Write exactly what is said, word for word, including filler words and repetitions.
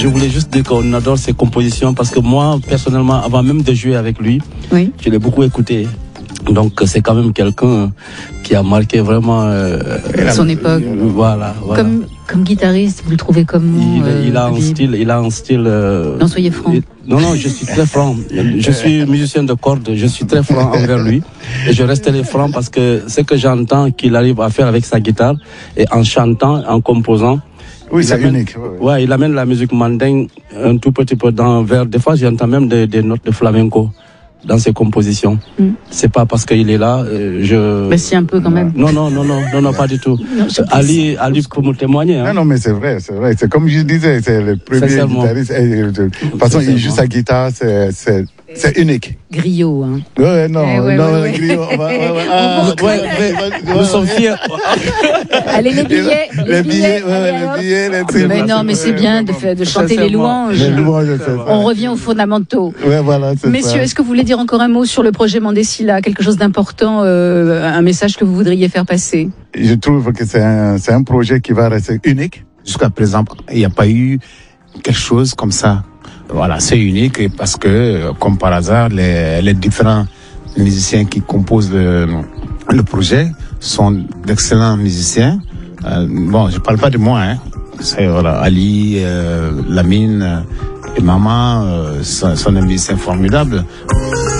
je voulais juste dire qu'on adore ses compositions parce que moi, personnellement, avant même de jouer avec lui, oui. je l'ai beaucoup écouté. Donc c'est quand même quelqu'un qui a marqué vraiment euh, son époque. Euh, voilà, voilà. Comme comme guitariste, vous le trouvez comment? Il, euh, il a un style, il a un style. Euh, non, soyez franc. Il, non, non, je suis très franc. Je suis musicien de cordes, je suis très franc envers lui et je resterai franc parce que ce que j'entends qu'il arrive à faire avec sa guitare et en chantant, en composant. Oui, c'est unique. Ouais, ouais. ouais, il amène la musique mandingue un tout petit peu dans vers. Des fois, j'entends même des, des notes de flamenco dans ses compositions. Mm. C'est pas parce qu'il est là, euh, je... Mais si, un peu quand même. Non, non, non, non, non, non pas du tout. Non, Ali, Ali peut me témoigner. Hein. Non, non, mais c'est vrai, c'est vrai. C'est comme je disais, c'est le premier guitariste. De toute façon, il joue sa guitare, c'est, c'est, c'est unique. Griot, hein. Ouais, non, eh ouais, non, ouais, ouais. Griot, on va, ouais, ouais, ah, ouais, ouais, ouais, nous sommes fiers. Allez, les billets, les, les billets, ouais, les billets, les Mais non, mais c'est bien de, faire, de chanter les louanges. Les louanges, c'est ça. On revient aux fondamentaux. Ouais, voilà, c'est Messieurs, ça. est-ce que vous voulez dire encore un mot sur le projet Mandesila, quelque chose d'important, euh, un message que vous voudriez faire passer? Je trouve que c'est un, c'est un projet qui va rester unique. Jusqu'à présent, il n'y a pas eu quelque chose comme ça. Voilà, c'est unique parce que, comme par hasard, les, les différents musiciens qui composent le, le projet sont d'excellents musiciens. Euh, bon, je parle pas de moi, hein. C'est voilà, Ali, euh, Lamine euh, et Maman euh, sont, sont des musiciens formidables.